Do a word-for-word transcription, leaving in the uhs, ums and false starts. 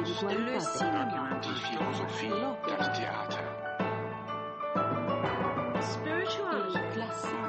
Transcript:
Le cinéma. Die Philosophie, das Theater. Spirituality. Classe.